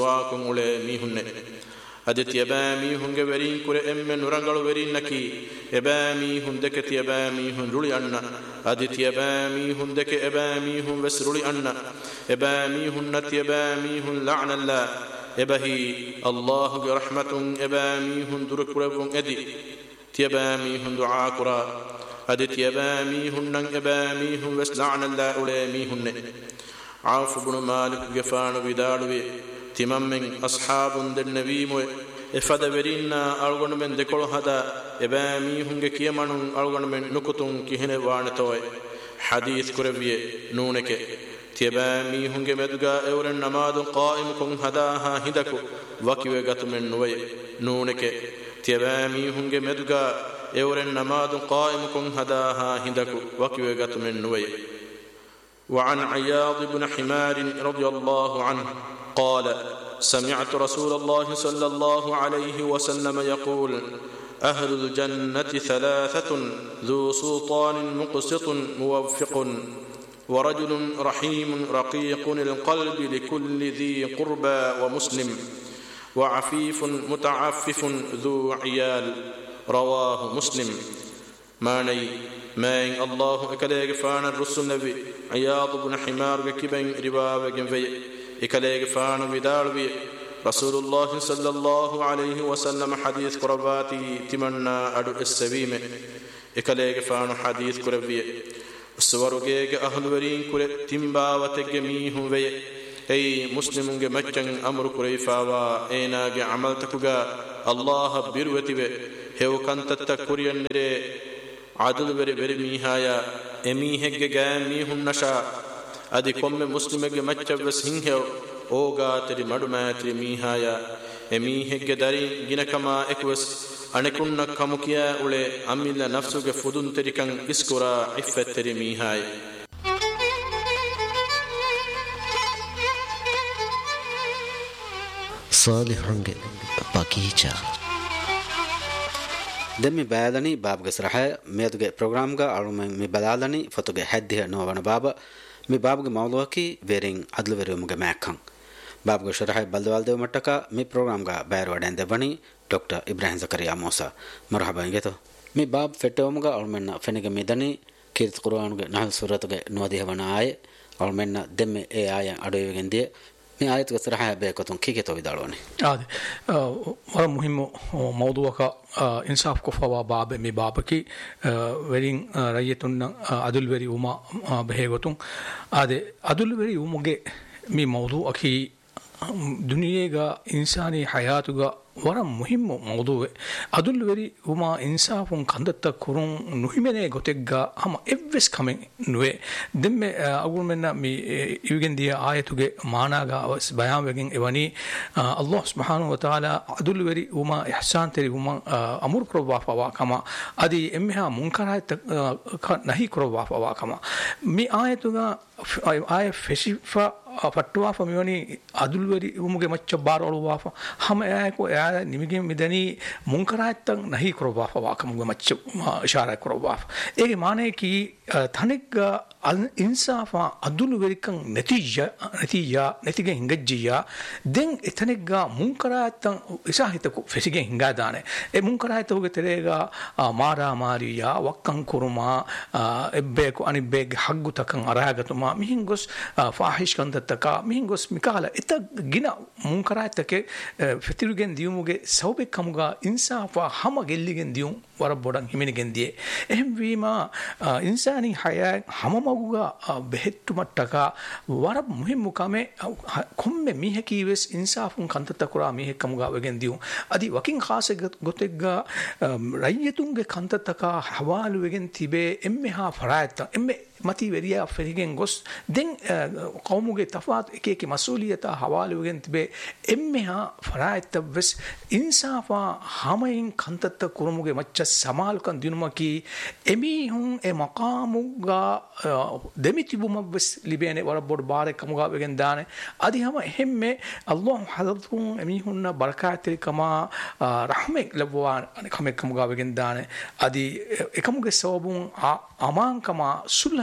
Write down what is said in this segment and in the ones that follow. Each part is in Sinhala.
واكم ule mihunne adit yabami hunge verin kure emme nurangalu verin naki yabami hundeke yabami hun ruli anna adit yabami hundeke yabami hun vesruli anna yabami hunnat yabami hun la'na allah yabahi allah bi rahmatun yabami hun durkurevun edi yabami hun du'a kura adit yabami hunnan yabami hun ves la'na allah ule mihunne عوف بن مالك جفان بدالوي تمام من أصحاب النبي مو إفاد برينا أرغن من دكول هذا إبامي هنگ كيمانون أرغن من نكتون كهنة وانتوي حديث كربيه نونك تيبامي هنگ مدغا أورن نماذ قائم كون هداها هدكو وكيوغت من نوي نونك تيبامي هنگ مدغا أورن نماذ قائم كون هداها هدكو وكيوغت من نوي وعن عياض بن حمار رضي الله عنه قال سمعت رسول الله صلى الله عليه وسلم يقول أهل الجنة ثلاثة ذو سلطان مقسط موفق ورجل رحيم رقيق القلب لكل ذي قربى ومسلم وعفيف متعفف ذو عيال رواه مسلم ماني ماين الله إكليك فانا الرسول نبي عياض بن حمار كبين رباب جنفي إكليك فانا بداربي رسول الله صلى الله عليه وسلم حديث قرباتي تمنى أدو السبيم إكليك فانا حديث قربي السورجيك أهل ورين كل تنبا وتجميهم في أي مسلم مجن أمر كريفا وأينا عملتكوا الله بروتي هو كانت تكوريان عدل بر ميهايا اميهگ گاميهم نشا ادي كوم مسلمگ مچوس هينه اوغا تري مدماتري ميهايا اميهگ دري گينكما اكوس انكن كمكيا اولي اميل نفسوگ فدون تريكن اسكورا عفتري ميهاي صالحونگ باقيچا دمي بالاني باب گسرحه ميدگه پروگرام گا علوم مي بلالاني فتوگه حديه نو ون بابا مي باب گه موضوع کی ويرين عدل وريمگه ماکان باب گه شرحه بلدوال دو مٹکا مي پروگرام گا بير وڈن دبني ڈاکٹر ابراهيم زكريا موسى مرحبا گتو مي باب فٹومگه علومن فنگه ميدني كيرت قرآن گه نحل سورتگه نو دي ون آي علومن دمي اي آي اڈويگن دي مي آيت گسرحه بيكتون كيكتو بدالوني عادي ولا مهم موضوع کا انصاف کو فوا باب می باب کی ورین رایتون عدل وری وما بهگتون عادي عدل وری ومگه می موضوع کی دنیا کا انسانی حیات کا ورا مهم موضوع عدل وری وما انصاف کندت کرون نوهمنه گوتگا ہم ایوس کمن نوے دم اول من می یوگن دی آیتوگه معناگا بیان وگن ایونی اللہ سبحانہ و تعالی عدل وری وما احسان تری وما امر کرو وافوا کما ادی امها منکرات نہیں کرو وافوا کما می آیتوگا آیه فشفا فتوا فمیونی عدل وری ومگه مچ بار اولو وافا ہم کو ನಿಮಗೆ ಮಿದನಿ ಮುಂಕರಾಯತ್ತ ನಹಿ ಕೊರವಾಫ ವಾಕಮುಗ ಮಚ್ಚ ಇಶಾರಾ ಕೊರವಾಫ ಏಗೆ ಮಾನೆ ಕಿ ಥನಿಗ ಇನ್ಸಾಫ ಅದುಲು ವೆರಿಕಂ ನತಿಜಾ ನತಿಗೆ ಹಿಂಗಜ್ಜಿಯಾ ದೆನ್ ಎಥನಿಗ ಮುಂಕರಾಯತ್ತ ಇಸಾಹಿತಕು ಫೆಸಿಗೆ ಹಿಂಗಾದಾನೆ ಎ ಮುಂಕರಾಯತ್ತ ಹೋಗೆ ತೆರೆಗ ಮಾರಾ ಮಾರಿಯಾ ವಕ್ಕಂ ಕುರುಮಾ ಎಬ್ಬೇಕು ಅನಿಬ್ಬೇಗೆ ಹಗ್ಗು ತಕಂ ಅರಾಗತುಮಾ ಮಿಹಿಂಗೊಸ್ ಫಾಹಿಶ್ ಕಂದತ್ತಕ ಮಿಹಿಂಗೊಸ್ ಮಿಕಾಲ ಇತ ಗಿನ ಮುಂಕರಾಯತ್ತಕ್ಕೆ ಫೆತಿರುಗೆನ್ ದಿಯುಮುಗೆ ಸೌಬೆ ಕಮುಗ ಇನ್ಸಾಫ ಹಮ ಗೆಲ್ಲಿಗೆನ್ ದಿಯು ವರ ಬೊಡಂ ಹಿಮಿನಿಗೆನ್ ದಿಯೆ ಎಹಂ ವೀಮಾ ಇನ್ಸಾನಿ ಹಯಾ ಹಮ ಮಗುಗ ಬೆಹೆಟ್ಟು ಮಟ್ಟಕ ವರ ಮುಹಿಮ್ಮು ಕಮೆ ಕೊಮ್ಮೆ ಮೀಹಕೀವೆಸ್ ಇನ್ಸಾಫುನ್ ಕಂತತ್ತ ಕುರಾ ಮೀಹೆ ಕಮುಗ ವೆಗೆನ್ ದಿಯು ಅದಿ ವಕಿನ್ ಖಾಸೆ ಗೊತೆಗ್ಗ ರೈಯತುಂಗೆ ಕಂತತ್ತಕ ಹವಾಲು ವೆಗೆನ್ ತಿಬೆ ಎಮ್ಮೆ ಹಾ ಫರಾಯತ್ತ ಎಮ್ಮೆ ಮತಿ ವೆರಿಯಾ ಫೆರಿಗೆನ್ ಗೊಸ್ ದೆನ್ ಕೌಮುಗೆ ತಫಾತ್ ಏಕೆ ಮಸೂಲಿಯತ ಹವಾಲು ವೆಗೆನ್ ತಿಬೆ ಎಮ್ಮೆ ಹಾ ಫರಾಯತ್ತ ವೆಸ್ ಇನ್ಸಾಫಾ ಹಮಯಿನ್ ಕಂತತ್ತ ಕುರುಮುಗೆ ಮಚ್ಚ ಸಮಾಲುಕನ್ ದಿನುಮಕಿ ಎಮಿ ಹುಂ ಎ ಮಕಾಮುಗ ದೆಮಿತಿಬುಮ ವೆಸ್ ಲಿಬೇನೆ ವರ ಬೊಡ್ ಬಾರೆ ಕಮುಗ ವೆಗೆನ್ ದಾನೆ ಅದಿ ಹಮ ಹೆಮ್ಮೆ ಅಲ್ಲಾಹ್ ಹದತುಂ ಎಮಿ ಹುನ್ನ ಬರಕಾತಿ ಕಮಾ ರಹಮೆ ಲಬ್ವಾ ಕಮೆ ಕಮುಗ ವೆಗೆನ್ ದಾನೆ ಅದಿ ಎಕಮುಗೆ ಸವಬುಂ ಅಮಾನ್ ಕಮಾ ಸುಲ್ಹ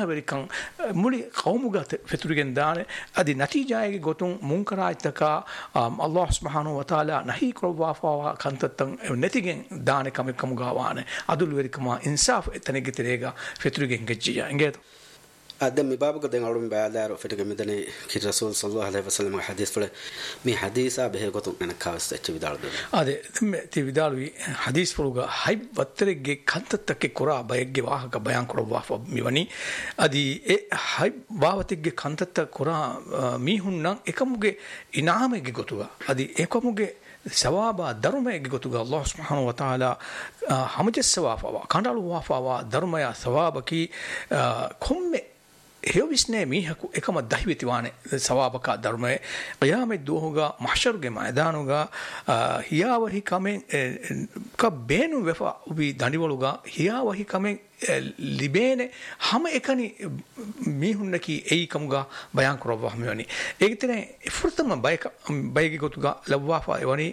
වෙරිකම් මුලි කවුමුගත ෆෙතුරුගෙන් දාන අදි නතිජායගේ ගොතුන් මුන්කරායිතක අල්ලාහ් සුබ්හානහු වතාලා නහී කරවාෆා කන්තත්තන් නැතිගෙන් දාන කමකම ගාවාන අදුල් වෙරිකම ඉන්සාෆ් එතනගේ තිරේගා ෆෙතුරුගෙන් ගෙජ්ජියා එංගේත أدم مبابك دين علوم بعدار وفتك مدني كي رسول صلى الله عليه وسلم حديث فله مي حديثا به قطن أنا كاوس تجي بدار هذا تي بداروي حديث فلوغا هاي بترجع كنت تك كورا بيجي واه كبيان كورا واه ميوني أدي هاي باوتك كنت تك كورا ميهونا إكموجي إنعامه جوتوغا أدي إكموجي سوابا درمه جوتوغا الله سبحانه وتعالى همجس سوافا كندالو وافا درمه سوابكي كم هيوبسنه ميهكو එකම දහිවිතිවානේ සවාබක ධර්මයේ qiyamet duhuga mahsharge maidaanuga hiyawahi kamen kabenu wefa ubi dandiwaluga hiyawahi kamen libene hama ekani mihunaki eikamuga bayan korwa hamyoni egitene furtama bayge gotuga lawwafa evani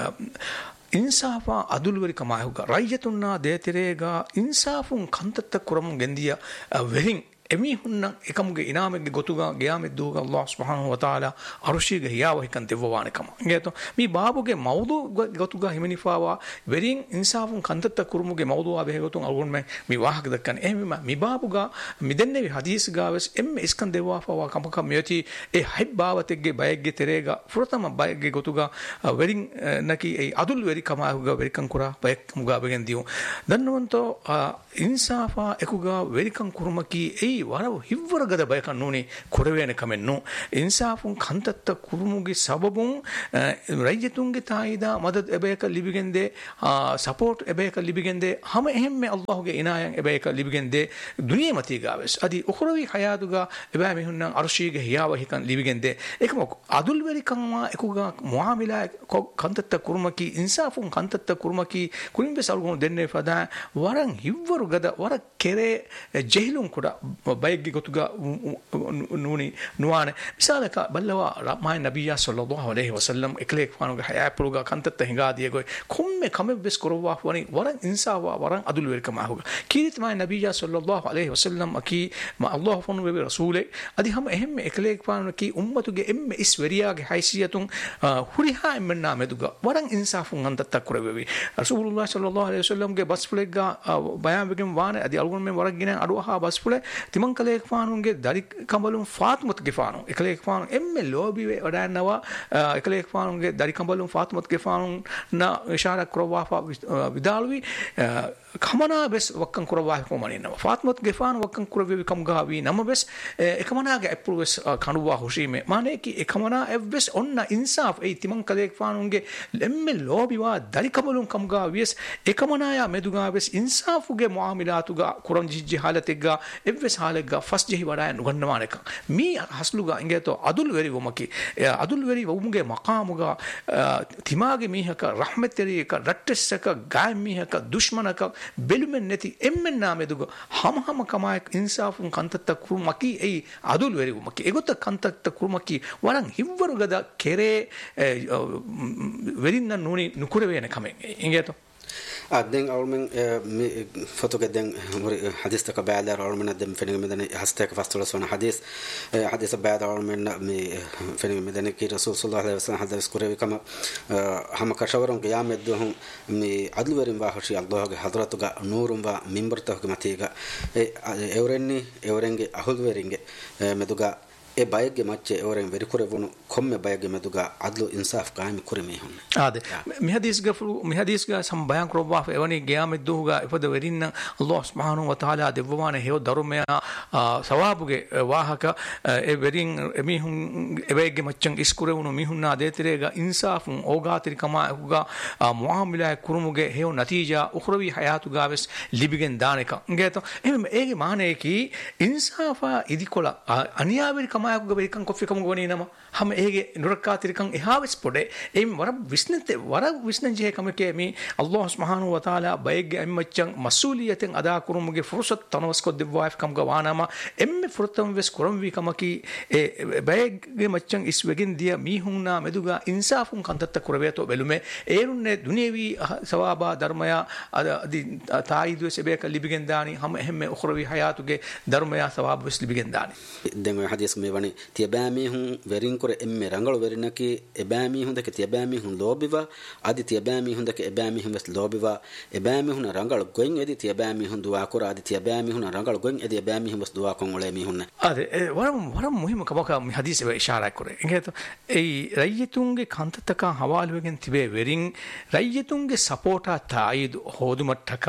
ඉන්සාෆා අදුල්වරි කමායුගා රයියතුන්නා දේතරේගා ඉන්සාෆුන් කන්තත්ත කුරමුන් ගෙන්දියා වෙරින් එමි හුන්න එකමුගේ ඉනාමෙගේ ගොතුගා ගියාමෙ දුහුගා අල්ලාහ් සුබ්හානහු වතාලා අරුෂීගේ හියාව හිකන් දෙවවානකම ගේතෝ මේ බාබුගේ මවුදු ගොතුගා හිමිනිෆාවා වෙරින් ඉන්සාෆුන් කන්තත්ත කුරමුගේ මවුදුවා බෙහෙගොතුන් අල්ගොන් මේ වාහක දක්කන එමෙම මේ බාබුගා මිදෙන්නේ හදීස් ගාවස් එම්මෙ ඉස්කන් දෙවවාෆාවා කමකම් මෙති ඒ හයිබ්බාවතෙගේ බයගේ තෙරේගා ෆුරතම බයගේ ගොතුගා වෙරින් නකි ඒ අදුල් වෙරි කමායුගා වෙරිකන් කුරා බයක් මුගා බෙගෙන් දියු දන්නවන්තෝ ඉන්සාෆා එකුගා වෙරිකන් කුරුමකි ඒ වරව හිව්වරගද බයකන් නෝනේ කොරවේන කමෙන්නු ඉන්සාෆුන් කන්තත්ත කුරුමුගේ සබබුන් රයියතුන්ගේ තායිදා මදද් එබේක ලිබිගෙන්දේ සපෝට් එබේක ලිබිගෙන්දේ හැම එහෙම්මෙ අල්ලාහ්ගේ ඉනායන් එබේක ලිබිගෙන්දේ දුනිය මතී ගාවස් අදි උඛරවි හයාදුගා එබෑ මිහුන්නන් අර්ශීගේ හියාව හිකන් ලිබිගෙන්දේ එකම අදුල් වෙරිකන්වා එකුගා මුආමිලා කන්තත්ත කුරුමකි ඉන්සාෆුන් කන්තත්ත කුරුමකි කුලින්බේ සල්ගොන දෙන්නේ ෆදා වරන් හිව්වරගද වර කෙරේ ජෙහිලුන් කුඩා බයග්ගේ ගොතුගා නූනි නුවානේ මිසාලක බල්ලවා රාමයි නබියා සල්ලල්ලාහු අලයිහි වසල්ලම් එකලෙක් ෆානුගේ හයා පුරුගා කන්තත්ත හිඟාදිය ගොයි කොම්මෙ කමෙ බෙස් කරවා වනි වරන් ඉන්සාවා වරන් අදුල් වෙරිකම ආහුගා කීරිතමයි නබියා සල්ලල්ලාහු අලයිහි වසල්ලම් අකි අල්ලාහ් ෆොනු වේ රසූලේ අදි හැම එහෙම එකලෙක් ෆානු කි උම්මතුගේ එම්මෙ ඉස් වෙරියාගේ හයිසියතුන් හුරිහා එම්මන්නා මෙදුගා වරන් ඉන්සාෆුන් අන්තත්ත කරවෙවි රසූලුල්ලාහ් සල්ලල්ලාහු අලයිහි වසල්ලම්ගේ බස්ෆුලෙග්ගා බයන් වෙගෙන් වානේ අදි අල්ගොන් මෙ වරක් ගෙන අඩුවහා බස්ෆුලේ තිමන් කලේක් ෆානුන්ගේ දරි කඹලුන් ෆාතිමත් ගෙෆානු එකලේක් ෆානු එම්මෙ ලෝබි වඩාන්නවා එකලේක් ෆානුන්ගේ දරි කඹලුන් ෆාතිමත් ගෙෆානුන් නා ඉෂාරා කරවාෆා විදාලුවි කමනා බෙස් වක්කන් කරවා කොමනිනවා ෆාතිමත් ගෙෆානු වක්කන් කරවෙවි කම් ගාවි නම බෙස් එකමනාගේ අප්පුවස් කණුවා හුෂීමේ මානේ කි එකමනා එව්ස් ඔන්න ඉන්සාෆ් ඒ තිමන් කලේක් ෆානුන්ගේ එම්මෙ ලෝබිවා දරි කඹලුන් කම් ගාවිස් එකමනායා මෙදුගා බෙස් ඉන්සාෆුගේ මුආමිලාතුගා කුරන් ජිජ්ජි हालतेगा එව්ස් हालෙගා ෆස් ජෙහි වඩා නුගන්නවානක මේ හස්ලුගා ඉංගේතෝ අදුල් වෙරි වමකි අදුල් වෙරි වමුගේ මකාමුගා තිමාගේ මීහක රහමතරියක රට්ටස්සක ගාය මීහක දුෂ්මනක බෙලුමෙන් නැති එම්මෙන් නාමෙදුග හම කමායක ඉන්සාෆුන් කන්තත්ත කුරුමකි ඒ අදුල් වෙරි වමකි එගොත කන්තත්ත කුරුමකි වරන් හිව්වරුගද කෙරේ වෙරින්න නෝනි නුකුර වේන කමෙන් ඉංගේතෝ أدين أول من فتوك دين حديث تكبعد أول من الدم فيني مدني هستك فاستولا سونا حديث بعد أول من فيني مدني كي رسول صلى الله عليه وسلم حديث كوري كما هم كشورهم قيام الدهم مي عدل ورين باهشي الله حضرتك نورهم با منبرته متيجا أورني أهل ورينج مدوجا e bayge macce oren veri kore wonu komme bayge meduga adlu insaf qaimi kurime hon ade mi hadis ga sam bayan kroba evani qiyam duga ifada werinna Allah subhanahu wa ta'ala devwana hew darumeya sawabuge wahaka e verin emihun ebege macchan iskure wonu mihunna detirega insafun ogatiri kama uga muamila kurumuge hew natija ukhrawi hayatu gaves libigen daneka ngeto eme ege mane ki insafa idikola aniyaveri kama කමායකුග වෙරිකන් කොෆිකම ගොනීනම හම ඒගේ නුරක්කාතිරිකන් එහාවෙස් පොඩේ එම් වර විශ්නතේ වර විශ්නජේ කමකේ මේ අල්ලාහ් සුබ්හානහු වතාලා බයගේ එම්මච්චන් මසූලියතෙන් අදා කුරුමුගේ ෆුර්සත් තනවස් කො දෙවයිෆ් කම් ගවානම එම්මෙ ෆුර්තම් වෙස් කුරම් වී කමකි ඒ බයගේ මච්චන් ඉස් වෙගින් දිය මීහුන්නා මෙදුගා ඉන්සාෆුන් කන්තත්ත කුරවේතෝ බෙලුමේ ඒරුන්නේ දුනියවි සවාබා ධර්මය අදි තායිදුවේ සෙබේක ලිබිගෙන් දානි හම එහෙම උඛරවි හයාතුගේ ධර්මය සවාබ වෙස් ලිබිගෙන් දානි දැන් ඔය හදීස් මේ වනේ තියබෑමී හුන් වෙරින් කුර එම්මෙ රංගල වෙරිනකි එබෑමී හුන් දෙක තියබෑමී හුන් ලෝබිවා අදි තියබෑමී හුන් දෙක එබෑමී හුන් වෙස් ලෝබිවා එබෑමී හුන් රංගල ගොයින් එදි තියබෑමී හුන් දුවා කුර අදි තියබෑමී හුන් රංගල ගොයින් එදි එබෑමී හුන් වෙස් දුවා කොන් ඔලේ මී හුන් අදි වරම් මුහිම කමක මේ හදීස් වේ ඉෂාරා කුරේ ඉංගේත ඒ රයියතුන්ගේ කන්තතක හවාලුවගෙන් තිබේ වෙරින් රයියතුන්ගේ සපෝටා තායිද් හෝදුමට්ටක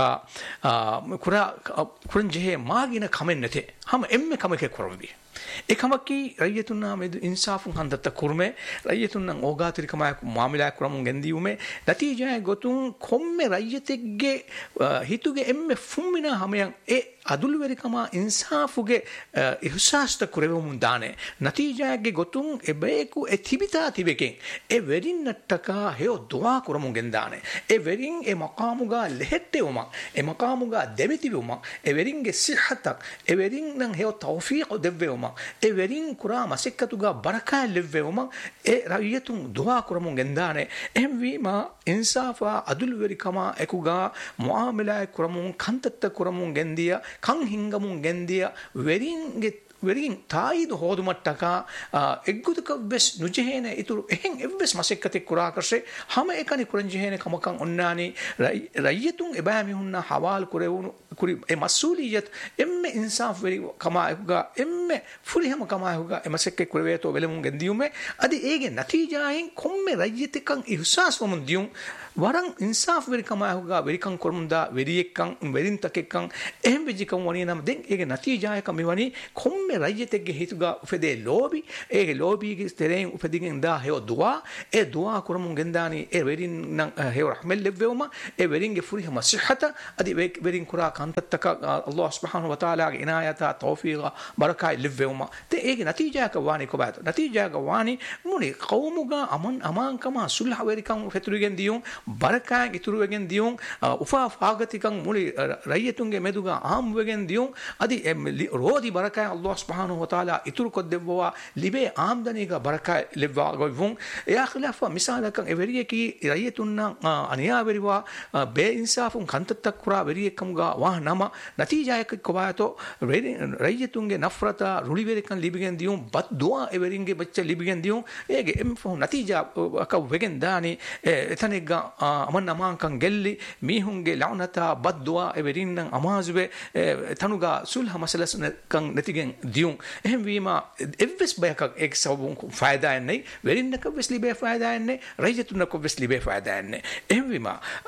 කුරන් ජෙහෙ මාගින කමෙන් නැතේ හම එම්මෙ කමකේ කුරම්බි එකමකි රයියතුන්නා මෙදු ඉන්සාෆුන් හන්දත්ත කුර්මේ රයියතුන්නම් ඕගාතිරිකමයක් මාමිලා කුරමුන් ගෙන්දියුමේ නතිජය ගොතුන් කොම්මේ රයියතෙක්ගේ හිතුගේ එම්මෙ ෆුම්මිනා හමයන් ඒ අදුල්වරිකම ඉන්සාෆුගේ ඉහසාස්ත කුරෙවමුන් දානේ නතිජයගේ ගොතුන් එබේකු එතිබිතා තිබෙකෙන් ඒ වෙරින්නට්ටකා හේෝ දුවා කුරමුන් ගෙන්දානේ ඒ වෙරින් ඒ මකාමුගා ලෙහෙට්ටෙවම ඒ මකාමුගා දෙවිතිවම ඒ වෙරින්ගේ සිහතක් ඒ වෙරින් නම් හේෝ තෞෆීක් දෙව්වෙවම ඒ වෙරින් කුරා මසෙක්කතුගා බරකා ලෙව්වෙවම ඒ රයියතුන් දුවා කුරමුන් ගෙන්දානේ එහෙම වීම ඉන්සාෆා අදුල්වරිකම එකුගා මුආමලා කුරමුන් කන්තත්ත කුරමුන් ගෙන්දිය කන් හිංගමුන් ගෙන්දිය වෙරින් තායිද හෝදුමට්ටක එක්ගුතක වෙස් නුජහේන ඉතුරු එහෙන් එවස් මසෙක්කතේ කුරාකර්ෂේ හැම එකනි කුරංජහේන කමකන් ඔන්නානි රයියතුන් එබෑමි හුන්නා හවාල් කුරෙවුණු කුරි ඒ මසූලියත් එම්මෙ ඉන්සාෆ් වෙරි කමායුගා එම්මෙ ෆුරිහම කමායුගා එමසෙක්කේ කුරවේතෝ වෙලමුන් ගෙන්දියුමේ අදි ඒගේ නතිජායෙන් කොම්මෙ රයියතකන් ඉහසාස් වමුන් දියුම් වරන් ඉන්සාෆ් වෙරි කමායුගා වෙරිකන් කොරුමුන්දා වෙරියෙක්කන් වෙරින්තකෙක්කන් එහෙම් විජිකම් වණී නම් දෙන් ඒගේ නතිජායක මෙවනි කොම්මෙ රයියතෙක්ගේ හිතුගා උපදේ ලෝබි ඒගේ ලෝබිගේ ස්තරෙන් උපදිගෙන් දා හේව දුවා ඒ දුවා කුරමුන් ගෙන්දානි ඒ වෙරින් නම් හේව රහමල් ලෙව්වෙවම ඒ වෙරින්ගේ ෆුරිහම සිහත අදි වෙරින් කුරා කන්තත්තක අල්ලාහ් සුබ්හානහු වතාලාගේ ඉනායත තෞෆීක බරකා ලෙව්වෙවම තේ ඒගේ නතිජායක වානි කොබාත නතිජායක වානි මුනි කවුමුගා අමාන්කම සුල්හ වෙරිකන් ෆෙතුරුගෙන් දියුම් බරකා ඉතුරුවෙන් දියුම් උෆා ෆාගතිකන් මුනි රයියතුන්ගේ මෙදුගා ආම්වෙන් දියුම් අදි රෝදි බරකා අල්ලාහ් සුබ්හානහු වතාලා ඉතුරු කොද්දෙවවා ලිබේ ආම්දනීක බරකා ලෙව්වා ගොවුන් එයා ඛිලාෆ මිසාලකන් එවරියකි රයියතුන්න අනියා වෙරිවා බේ ඉන්සාෆුන් කන්තත්තක් කුරා වෙරියකමුගා වා නම නතිජායක කොබාතෝ රයියතුන්ගේ නෆරත රුලි වෙරිකන් ලිබිගෙන් දියුම් බත් දුවා එවරින්ගේ බච්ච ලිබිගෙන් දියුම් ඒගේ එම්ෆෝ නතිජා අක වෙගෙන් දානි එතනෙග්ගා අමන් අමාන්කන් ගෙල්ලි මීහුන්ගේ ලවනතා බත් දුවා එවරින් නම් අමාසුවේ තනුගා සුල්හ මසලස්කන් නතිගෙන් දියුම් එහෙම වීම එවස් බයක එක් සබුන් ෆයිදා යන්නේ වෙරින්නක වෙස් ලිබේ ෆයිදා යන්නේ රයියතුන්නක වෙස් ලිබේ ෆයිදා යන්නේ එහෙම වීම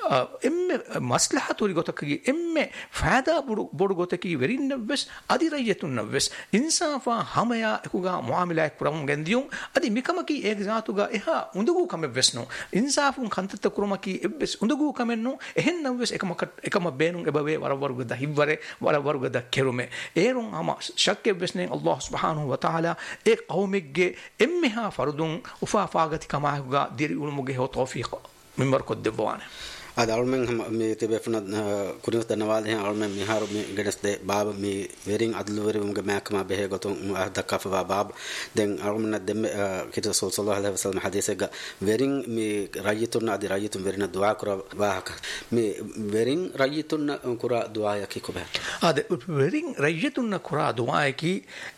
එම්මෙ මස්ලහතුරි ගොතකගේ එම්මෙ ෆයිදා බොඩු ගොතකී වෙරින්න වෙස් අදි රයියතුන්න වෙස් ඉන්සාෆා හමයා එකුගා මුආමිලා කුරමුන් ගෙන්දියුම් අදි මිකමකී ඒක ජාතුගා එහා උඳුගු කම වෙස්නෝ ඉන්සාෆුන් කන්තත කුරමකී එබ්බස් උඳුගු කමෙන්නෝ එහෙන්නම් වෙස් එකම බේනුන් එබවේ වරවරුග දහිවරේ වරවරුග ද කෙරුමේ ඒරුන් අම ශක්කේ වෙස්නේ අල්ලාහ් සුබ්හානහු වතාලා ඒ කවුමෙක්ගේ එම්මෙහා ෆරුදුන් උෆා ෆාගති කමාහුගා දිරි උළුමුගේ හො තෞෆීක මින්බර් කොද්දෙබවානේ ad almen me tebefuna kurinus danawal hen almen mi haru mi gedes de bab mi werin adluweri mum ge makma behe goton dakkafa bab den almen dem kito sallallahu alaihi wasallam hadise ga werin mi rayitun adi rayitun werina dua kura wahaka mi werin rayitun kura dua yaki ko be ad werin rayitun kura dua yaki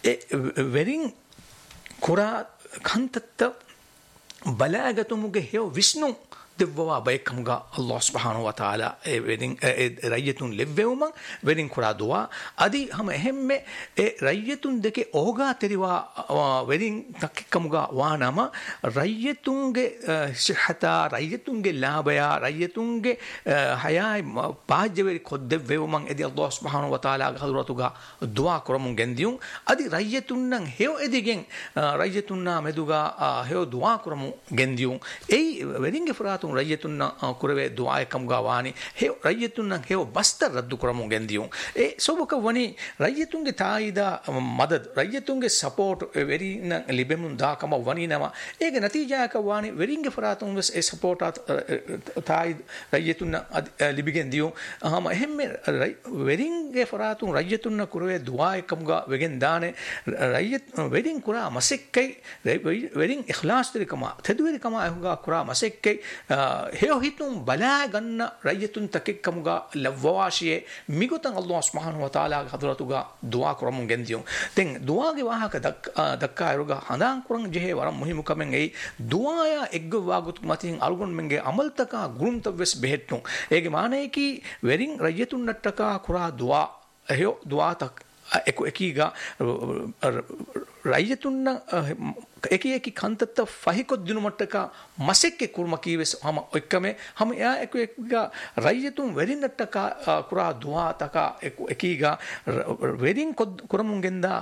werin kura kantatta balagatumu ge hew visnu දෙවවා බයකමුගා අල්ලාහ් සුබ්හානහු වතාලා ඒ වෙරින් රයියතුන් ලෙව්වෙවම වෙරින් කුරා දුවා අදි හැම එහෙම්මේ ඒ රයියතුන් දෙකේ ඕගා තෙරිවා වෙරින් තක්කමුගා වානම රයියතුන්ගේ සිහතා රයියතුන්ගේ ලාභය රයියතුන්ගේ හයයි පාජ්ජවෙරි කොද්දෙව්වෙවම එදි අල්ලාහ් සුබ්හානහු වතාලාගේ හදුරතුගා දුවා කරමුන් ගෙන්දියුන් අදි රයියතුන්නම් හෙව එදිගෙන් රයියතුන්නා මෙදුගා හෙව දුවා කරමු ගෙන්දියුන් ඒ වෙරින්ගේ ෆරාතු ಫರಾತುಂ ರಯ್ಯತುನ್ನ ಕುರವೆ ದುಆಯಕಂಗ ವಾನಿ ಹೆ ರಯ್ಯತುನ್ನ ಹೆ ಬಸ್ತ ರದ್ದು ಕುರಮು ಗೆಂದಿಯು A ಸೋಬಕ Wani ರಯ್ಯತುಂಗೆ ತಾಯಿದ ಮದದ್ ರಯ್ಯತುಂಗೆ support ವೆರಿನ ಲಿಬೆಮುನ್ ದಾಕಮ ವನಿನಮ ಏಗೆ ನತೀಜಾಕ Wani ವೆರಿಂಗೆ ಫರಾತುಂ ವೆಸ್ A support ತಾಯಿ ರಯ್ಯತುನ್ನ ಲಿಬಿಗೆಂದಿಯು ಹಮ ಹೆಮ್ಮೆ ವೆರಿಂಗೆ ಫರಾತುಂ ರಯ್ಯತುನ್ನ ಕುರವೆ ದುಆಯಕಂಗ ವೆಗೆನ್ ದಾನೆ ರಯ್ಯತ್ ವೆರಿಂಗ್ ಕುರಾ ಮಸೆಕ್ಕೈ ವೆರಿಂಗ್ ಇಖ್ಲಾಸ್ ತಿರಿಕಮ ತೆದುವಿರಿಕಮ ಅಹುಗ ಕುರಾ ಮಸೆಕ್ಕೈ ಹೇಯೋ ಹಿತುಂ ಬಲಾ ಗನ್ನ ರಯ್ಯತುನ್ ತಕಿಕ್ಕಮುಗ ಲವ್ವಾಶಿಯೆ ಮಿಗುತಂ ಅಲ್ಲಾಹ್ ಸುಬ್ಹಾನಹು ವ ತಆಲಾ ಹದರತುಗ ದುಆ ಕುರಮುಂ ಗೆಂದಿಯು ತೆಂ ದುಆಗೆ ವಾಹಕ ದಕ್ಕಾ ಇರುಗ ಹದಾಂ ಕುರಂ ಜೆಹೆ ವರಂ ಮುಹಿಮು ಕಮೆಂ ಎಯಿ ದುಆಯ ಎಗ್ಗವಾಗುತ್ ಮತಿಂ ಅಲ್ಗೊನ್ ಮೆಂಗೆ ಅಮಲ್ತಕ ಗುರುಂತವೆಸ್ ಬೆහෙಟ್ನು ಏಗೆ ಮಾನೇಕಿ ವೆರಿಂಗ್ ರಯ್ಯತುನ್ ನಟ್ಟಕ ಕುರಾ ದುಆ ಹೇಯೋ ದುಆ ತಕ್ ಎಕೀಗ ರಯ್ಯತುನ್ನ ಏಕಿ ಕಂತತ್ತ ಫಹಿಕೊದ್ದಿನು ಮಟ್ಟಕ ಮಸೆಕ್ಕೆ ಕುರ್ಮ ಕೀವೆಸ್ ಹಮ ಎಕ್ಕಮೆ ಹಮ ಯಾ ಎಕೀಗ ರಯ್ಯತುಂ ವೆರಿನ್ ನಟ್ಟಕ ಕುರಾ ದುಆ ತಕ ಎಕೀಗ ವೆರಿನ್ ಕುರಮುಂಗೆಂದ